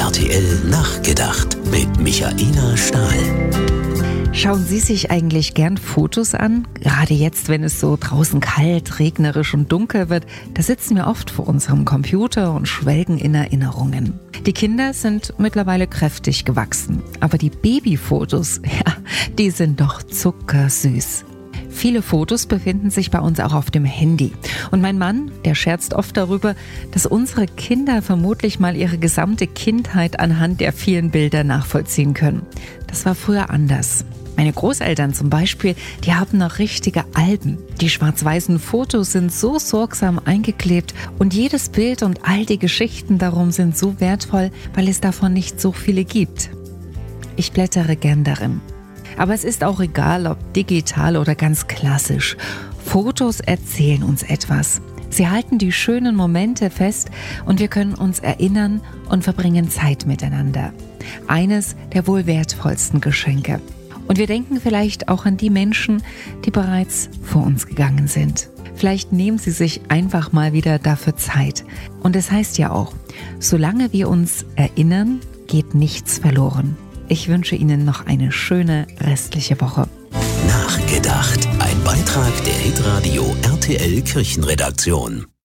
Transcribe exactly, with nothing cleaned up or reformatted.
R T L Nachgedacht mit Michaela Stahl. Schauen Sie sich eigentlich gern Fotos an? Gerade jetzt, wenn es so draußen kalt, regnerisch und dunkel wird, da sitzen wir oft vor unserem Computer und schwelgen in Erinnerungen. Die Kinder sind mittlerweile kräftig gewachsen, aber die Babyfotos, ja, die sind doch zuckersüß. Viele Fotos befinden sich bei uns auch auf dem Handy. Und mein Mann, der scherzt oft darüber, dass unsere Kinder vermutlich mal ihre gesamte Kindheit anhand der vielen Bilder nachvollziehen können. Das war früher anders. Meine Großeltern zum Beispiel, die haben noch richtige Alben. Die schwarz-weißen Fotos sind so sorgsam eingeklebt und jedes Bild und all die Geschichten darum sind so wertvoll, weil es davon nicht so viele gibt. Ich blättere gern darin. Aber es ist auch egal, ob digital oder ganz klassisch. Fotos erzählen uns etwas. Sie halten die schönen Momente fest und wir können uns erinnern und verbringen Zeit miteinander. Eines der wohl wertvollsten Geschenke. Und wir denken vielleicht auch an die Menschen, die bereits vor uns gegangen sind. Vielleicht nehmen Sie sich einfach mal wieder dafür Zeit. Und es heißt ja auch, solange wir uns erinnern, geht nichts verloren. Ich wünsche Ihnen noch eine schöne restliche Woche. Nachgedacht. Ein Beitrag der Hitradio R T L Kirchenredaktion.